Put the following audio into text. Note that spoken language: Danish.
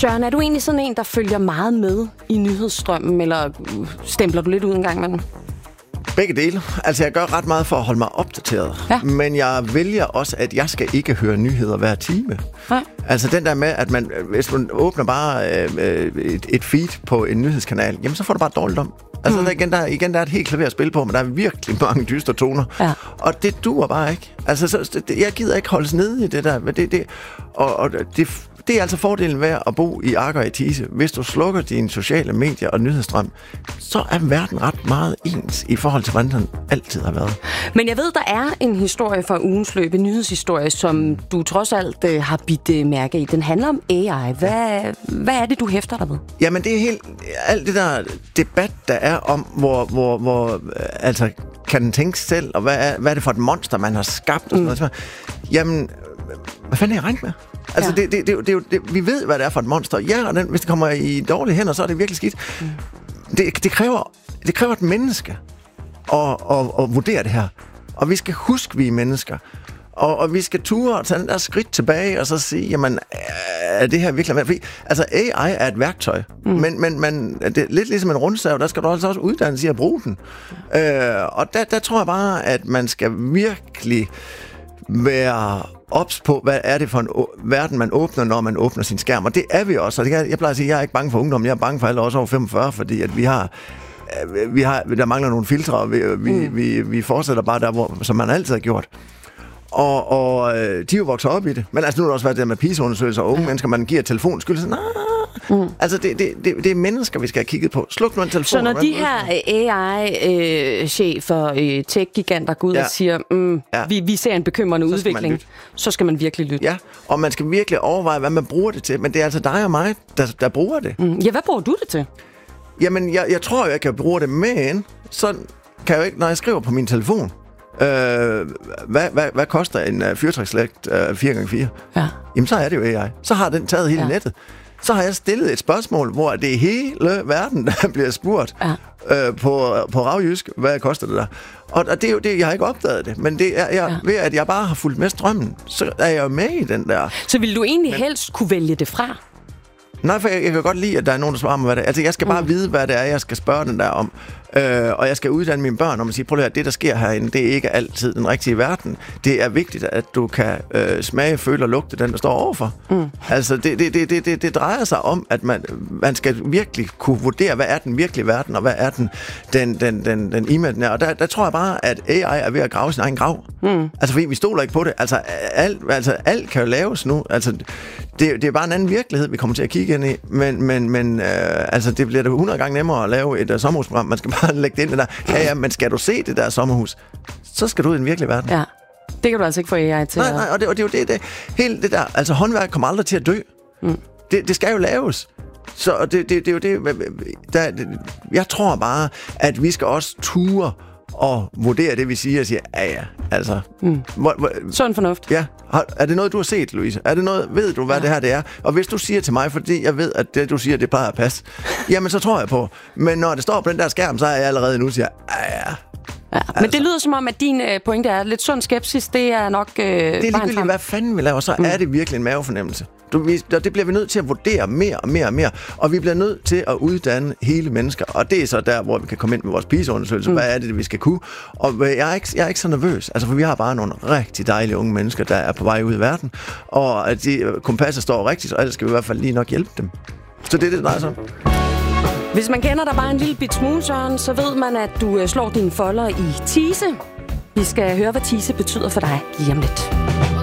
Søren, er du egentlig sådan en, der følger meget med i nyhedsstrømmen, eller stempler du lidt ud en gang imellem? Begge dele. Altså, jeg gør ret meget for at holde mig opdateret. Ja. Men jeg vælger også, at jeg skal ikke høre nyheder hver time. Nej. Altså, den der med, at hvis man åbner bare et feed på en nyhedskanal, jamen, så får du bare dårligt om. Altså, der er et helt klaver at spille på, men der er virkelig mange dystre toner. Ja. Og det duer bare ikke. Altså, jeg gider ikke holdes nede i det der. Det er altså fordelen ved at bo i Agger i Thise. Hvis du slukker dine sociale medier og nyhedsstrøm, så er verden ret meget ens i forhold til, hvordan den altid har været. Men jeg ved, der er en historie fra ugens løb, en nyhedshistorie, som du trods alt har bidt mærke i. Den handler om AI. Hvad er det, du hæfter dig ved? Jamen, det er alt det der debat, der er om, hvor altså, kan den tænke selv, og hvad er det for et monster, man har skabt? Og sådan noget. Jamen, hvad fanden er jeg regnet med? Altså, ja. Vi ved, hvad det er for et monster. Ja, og hvis det kommer i dårlige hænder, så er det virkelig skidt. Det kræver et menneske at vurdere det her. Og vi skal huske, vi er mennesker. Og vi skal ture og tage den der skridt tilbage, og så sige, jamen, er det her virkelig... Fordi, altså, AI er et værktøj, men det er lidt ligesom en rundstav, der skal du altså også uddanne sig at bruge den. Og der tror jeg bare, at man skal virkelig være ops på, hvad er det for en verden, man åbner, når man åbner sin skærm. Og det er vi også. Og jeg plejer at sige, at jeg er ikke bange for ungdom, jeg er bange for alle også over 45, fordi at der mangler nogle filtre, og vi fortsætter bare der, som man altid har gjort. Og de er jo vokset op i det. Men altså, nu har der også været det med PISA-undersøgelser, og unge mennesker, man giver telefonskyld. Altså, det er mennesker, vi skal have kigget på. Sluk nu en telefon. Så når de her AI-chefer, tech-giganter går ud og siger, vi ser en bekymrende udvikling, så skal man virkelig lytte. Ja, og man skal virkelig overveje, hvad man bruger det til. Men det er altså dig og mig, der bruger det. Ja, hvad bruger du det til? Jamen, jeg tror, jeg kan bruge det, men så kan jeg jo ikke, når jeg skriver på min telefon, hvad koster en fyrtrækslægt 4x4? Ja. Jamen, så er det jo AI. Så har den taget hele nettet. Så har jeg stillet et spørgsmål, hvor det er hele verden, der bliver spurgt på ravjysk, hvad koster det der? Og det er jo det, jeg har ikke opdaget det, men det er ved, at jeg bare har fulgt med strømmen, så er jeg jo med i den der. Så vil du egentlig helst kunne vælge det fra? Nej, for jeg kan godt lide, at der er nogen, der svarer mig, hvad det er. Altså, jeg skal bare vide, hvad det er, jeg skal spørge den der om. Og jeg skal uddanne mine børn om at sige, prøv at det, der sker herinde, det er ikke altid den rigtige verden. Det er vigtigt, at du kan smage, føle og lugte den, der står overfor. Altså, det drejer sig om, at man skal virkelig kunne vurdere, hvad er den virkelige verden, og hvad er den imaginære. Og der tror jeg bare, at AI er ved at grave sin egen grav. Altså, fordi vi stoler ikke på det. Altså, alt kan jo laves nu. Altså, det er bare en anden virkelighed, vi kommer til at kigge ind i. Men altså, det bliver da 100 gange nemmere at lave et sommerhusprogram. Man skal bare lægge det ind i der. Ja, men skal du se det der sommerhus, så skal du ud i den virkelige verden. Ja, det kan du altså ikke få AI til. Nej, og det er jo det. Hele det der, altså håndværk kommer aldrig til at dø. Det skal jo laves. Så det er jo det. Jeg tror bare, at vi skal også ture og vurdere det, vi siger, og sige, altså... Sund fornuft. Ja. Er det noget, du har set, Louise? Er det noget, ved du, hvad det her det er? Og hvis du siger til mig, fordi jeg ved, at det, du siger, det plejer at passe, jamen, så tror jeg på. Men når det står på den der skærm, så er jeg allerede nu siger, men det lyder som om, at din pointe er lidt sund skepsis. Det er nok det er ligegyldigt, hvad fanden vi laver, så er det virkelig en mavefornemmelse. Det bliver vi nødt til at vurdere mere og mere og mere, og vi bliver nødt til at uddanne hele mennesker, og det er så der, hvor vi kan komme ind med vores PISA-undersøgelse. Hvad er det, vi skal kunne? Og jeg er ikke så nervøs, altså, for vi har bare nogle rigtig dejlige unge mennesker, der er på vej ud i verden, og at de kompasser står rigtigt, og ellers skal vi i hvert fald lige nok hjælpe dem. Så det er det, der er så. Hvis man kender dig bare en lille bit smule, Søren, så ved man, at du slår dine folder i Thise. Vi skal høre, hvad Thise betyder for dig lige om lidt.